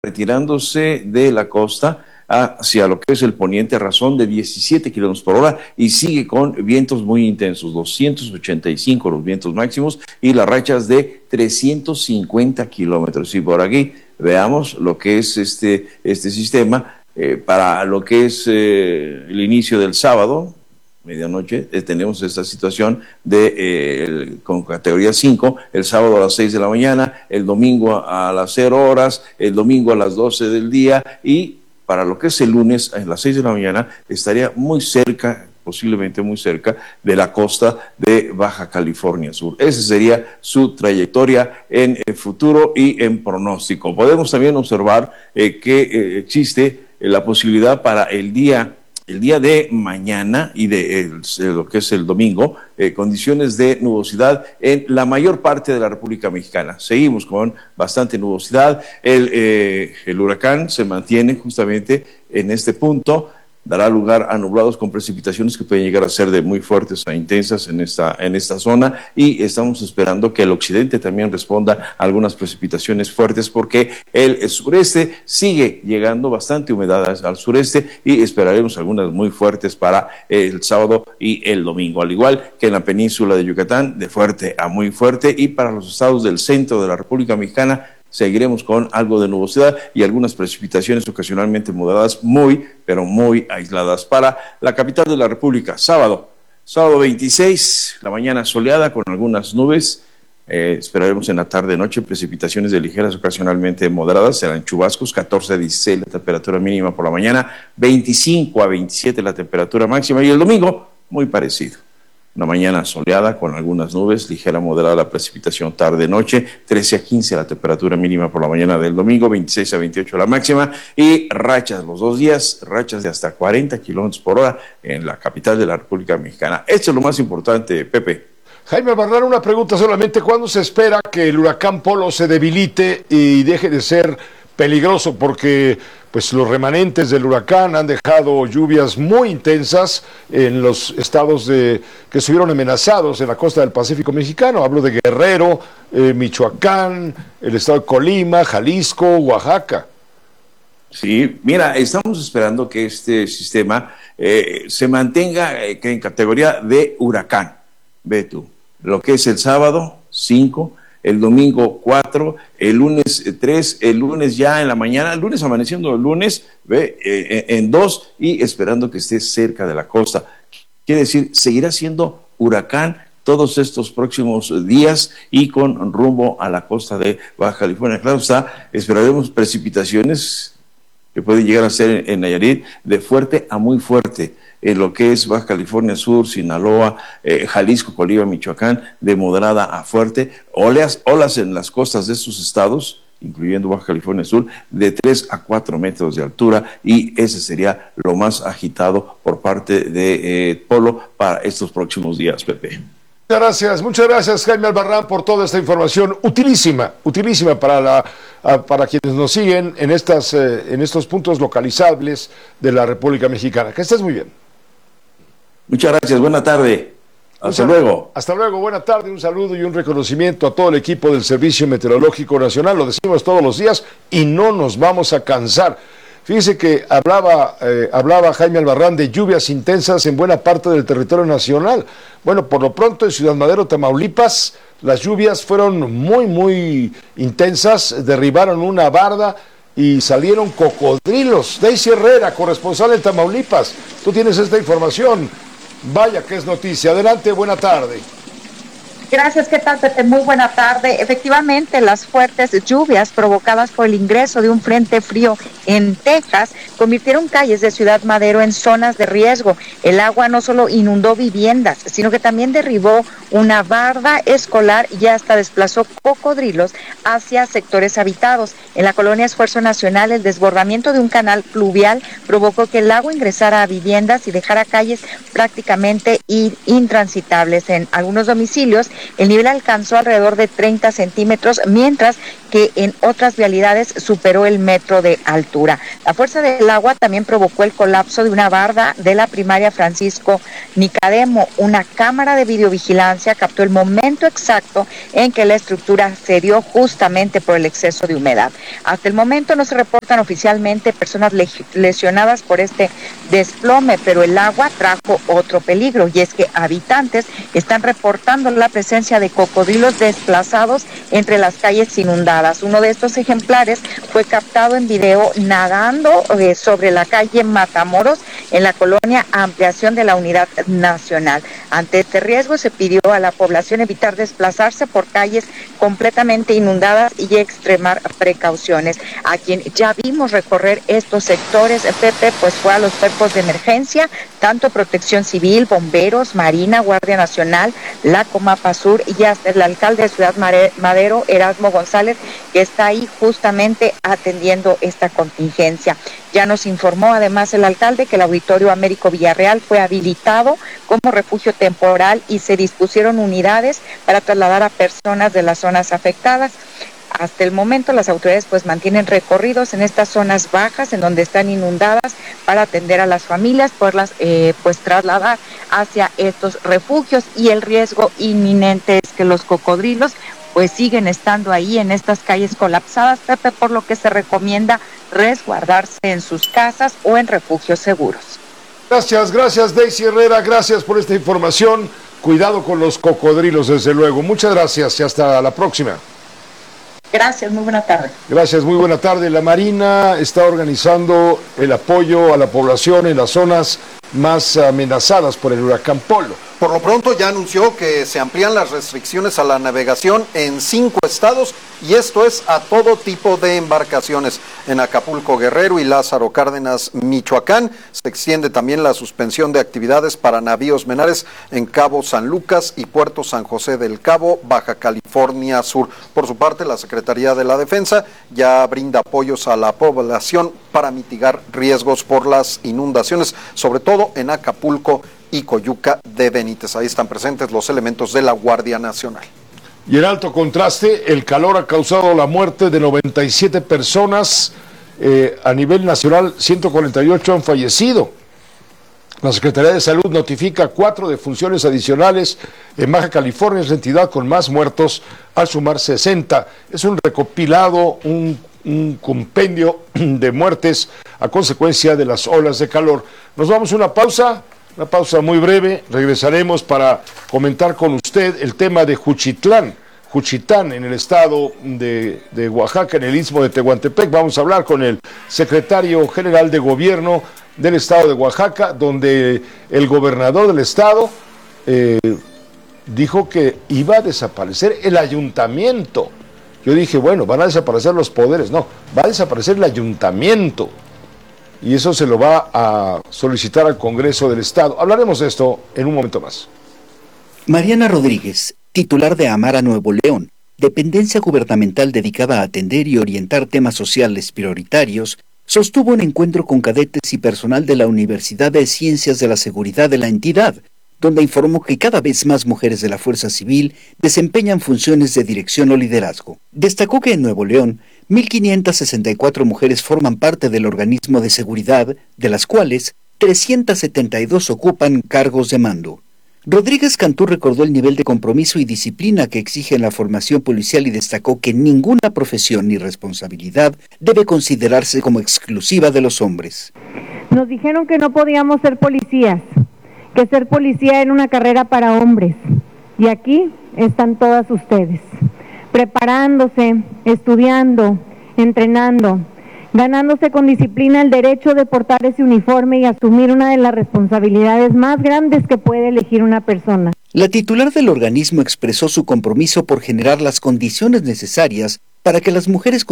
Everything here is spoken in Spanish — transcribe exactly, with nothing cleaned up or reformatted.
retirándose de la costa hacia lo que es el poniente a razón de diecisiete kilómetros por hora y sigue con vientos muy intensos, doscientos ochenta y cinco los vientos máximos y las rachas de trescientos cincuenta kilómetros. Y por aquí veamos lo que es este, este sistema eh, para lo que es eh, el inicio del sábado. Medianoche, eh, tenemos esta situación de eh, el, con categoría cinco, el sábado a las seis de la mañana, el domingo a, a las cero horas, el domingo a las doce del día, y para lo que es el lunes a las seis de la mañana estaría muy cerca, posiblemente muy cerca de la costa de Baja California Sur. Esa sería su trayectoria en el futuro y en pronóstico. Podemos también observar eh, que eh, existe eh, la posibilidad para el día El día de mañana y de, el, de lo que es el domingo, eh, condiciones de nubosidad en la mayor parte de la República Mexicana. Seguimos con bastante nubosidad. El, eh, el huracán se mantiene justamente en este punto. Dará lugar a nublados con precipitaciones que pueden llegar a ser de muy fuertes a intensas en esta, en esta zona, y estamos esperando que el occidente también responda a algunas precipitaciones fuertes porque el, el sureste sigue llegando bastante humedad al sureste y esperaremos algunas muy fuertes para el sábado y el domingo, al igual que en la península de Yucatán, de fuerte a muy fuerte, y para los estados del centro de la República Mexicana seguiremos con algo de nubosidad y algunas precipitaciones ocasionalmente moderadas, muy, pero muy aisladas. Para la capital de la República, sábado, sábado veintiséis, la mañana soleada con algunas nubes, eh, esperaremos en la tarde-noche precipitaciones de ligeras ocasionalmente moderadas, serán chubascos, catorce a dieciséis la temperatura mínima por la mañana, veinticinco a veintisiete la temperatura máxima, y el domingo muy parecido. Una mañana soleada con algunas nubes, ligera moderada la precipitación tarde-noche, trece a quince la temperatura mínima por la mañana del domingo, veintiséis a veintiocho la máxima, y rachas los dos días, rachas de hasta cuarenta kilómetros por hora en la capital de la República Mexicana. Esto es lo más importante, Pepe. Jaime Barrán, una pregunta solamente: ¿cuándo se espera que el huracán Polo se debilite y deje de ser peligroso? Porque pues los remanentes del huracán han dejado lluvias muy intensas en los estados de, que estuvieron amenazados en la costa del Pacífico mexicano. Hablo de Guerrero, eh, Michoacán, el estado de Colima, Jalisco, Oaxaca. Sí, mira, estamos esperando que este sistema eh, se mantenga eh, en categoría de huracán. Ve tú, lo que es el sábado, cinco, el domingo cuatro, el lunes tres, el lunes ya en la mañana, el lunes amaneciendo el lunes, ve, eh, en dos, y esperando que esté cerca de la costa. Quiere decir, seguirá siendo huracán todos estos próximos días y con rumbo a la costa de Baja California. Claro está, esperaremos precipitaciones que pueden llegar a ser en Nayarit de fuerte a muy fuerte, en lo que es Baja California Sur, Sinaloa, eh, Jalisco, Colima, Michoacán, de moderada a fuerte, olas, olas en las costas de estos estados, incluyendo Baja California Sur, de tres a cuatro metros de altura, y ese sería lo más agitado por parte de eh, Polo para estos próximos días, Pepe. Muchas gracias, muchas gracias Jaime Albarrán por toda esta información utilísima, utilísima para la para quienes nos siguen en estas eh, en estos puntos localizables de la República Mexicana. Que estés muy bien. Muchas gracias, buena tarde. Hasta luego. Hasta luego, buena tarde, un saludo y un reconocimiento a todo el equipo del Servicio Meteorológico Nacional. Lo decimos todos los días y no nos vamos a cansar. Fíjese que hablaba, eh, hablaba Jaime Albarrán de lluvias intensas en buena parte del territorio nacional. Bueno, por lo pronto en Ciudad Madero, Tamaulipas, las lluvias fueron muy, muy intensas, derribaron una barda y salieron cocodrilos. Daisy Herrera, corresponsal en Tamaulipas, tú tienes esta información. Vaya que es noticia. Adelante, buena tarde. Gracias, ¿qué tal, Pepe? Muy buena tarde. Efectivamente, las fuertes lluvias provocadas por el ingreso de un frente frío en Texas convirtieron calles de Ciudad Madero en zonas de riesgo. El agua no solo inundó viviendas, sino que también derribó una barda escolar y hasta desplazó cocodrilos hacia sectores habitados. En la colonia Esfuerzo Nacional, el desbordamiento de un canal pluvial provocó que el agua ingresara a viviendas y dejara calles prácticamente intransitables. En algunos domicilios, el nivel alcanzó alrededor de treinta centímetros, mientras que en otras vialidades superó el metro de altura. La fuerza del agua también provocó el colapso de una barda de la primaria Francisco Nicodemo. Una cámara de videovigilancia captó el momento exacto en que la estructura cedió justamente por el exceso de humedad. Hasta el momento no se reportan oficialmente personas lesionadas por este desplome, pero el agua trajo otro peligro, y es que habitantes están reportando la presencia de cocodrilos desplazados entre las calles inundadas. Uno de estos ejemplares fue captado en video nadando eh, sobre la calle Matamoros en la colonia Ampliación de la Unidad Nacional. Ante este riesgo se pidió a la población evitar desplazarse por calles completamente inundadas y extremar precauciones. A quien ya vimos recorrer estos sectores, Pepe, pues fue a los cuerpos de emergencia, tanto Protección Civil, Bomberos, Marina, Guardia Nacional, la Comapa Sur y hasta el alcalde de Ciudad Madero, Erasmo González, que está ahí justamente atendiendo esta contingencia. Ya nos informó además el alcalde que el Auditorio Américo Villarreal fue habilitado como refugio temporal y se dispusieron unidades para trasladar a personas de las zonas afectadas. Hasta el momento las autoridades pues mantienen recorridos en estas zonas bajas en donde están inundadas para atender a las familias, poderlas eh, pues trasladar hacia estos refugios, y el riesgo inminente es que los cocodrilos pues siguen estando ahí en estas calles colapsadas, Pepe, por lo que se recomienda resguardarse en sus casas o en refugios seguros. Gracias, gracias Daisy Herrera, gracias por esta información. Cuidado con los cocodrilos, desde luego. Muchas gracias y hasta la próxima. Gracias, muy buena tarde. Gracias, muy buena tarde. La Marina está organizando el apoyo a la población en las zonas más amenazadas por el huracán Polo. Por lo pronto ya anunció que se amplían las restricciones a la navegación en cinco estados, y esto es a todo tipo de embarcaciones. En Acapulco, Guerrero y Lázaro Cárdenas, Michoacán, se extiende también la suspensión de actividades para navíos menores en Cabo San Lucas y Puerto San José del Cabo, Baja California Sur. Por su parte, la Secretaría de la Defensa ya brinda apoyos a la población para mitigar riesgos por las inundaciones, sobre todo en Acapulco y Coyuca de Benítez. Ahí están presentes los elementos de la Guardia Nacional. Y en alto contraste, el calor ha causado la muerte de noventa y siete personas. Eh, a nivel nacional, ciento cuarenta y ocho han fallecido. La Secretaría de Salud notifica cuatro defunciones adicionales. En Baja California es la entidad con más muertos, al sumar sesenta. Es un recopilado, un, un compendio de muertes a consecuencia de las olas de calor. Nos vamos a una pausa. Una pausa muy breve, regresaremos para comentar con usted el tema de Juchitlán, Juchitán, en el estado de, de Oaxaca, en el istmo de Tehuantepec. Vamos a hablar con el secretario general de gobierno del estado de Oaxaca, donde el gobernador del estado eh, dijo que iba a desaparecer el ayuntamiento. Yo dije, bueno, van a desaparecer los poderes. No, va a desaparecer el ayuntamiento. Y eso se lo va a solicitar al Congreso del Estado. Hablaremos de esto en un momento más. Mariana Rodríguez, titular de Amara Nuevo León, dependencia gubernamental dedicada a atender y orientar temas sociales prioritarios, sostuvo un encuentro con cadetes y personal de la Universidad de Ciencias de la Seguridad de la entidad, donde informó que cada vez más mujeres de la Fuerza Civil desempeñan funciones de dirección o liderazgo. Destacó que en Nuevo León, mil quinientas sesenta y cuatro mujeres forman parte del organismo de seguridad, de las cuales trescientas setenta y dos ocupan cargos de mando. Rodríguez Cantú recordó el nivel de compromiso y disciplina que exige en la formación policial y destacó que ninguna profesión ni responsabilidad debe considerarse como exclusiva de los hombres. Nos dijeron que no podíamos ser policías, que ser policía era una carrera para hombres, y aquí están todas ustedes, preparándose, estudiando, entrenando, ganándose con disciplina el derecho de portar ese uniforme y asumir una de las responsabilidades más grandes que puede elegir una persona. La titular del organismo expresó su compromiso por generar las condiciones necesarias para que las mujeres